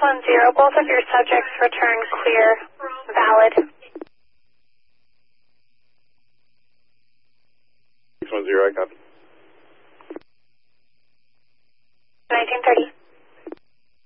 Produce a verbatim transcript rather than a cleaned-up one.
one zero, both of your subjects return clear, valid. six one zero, I copy.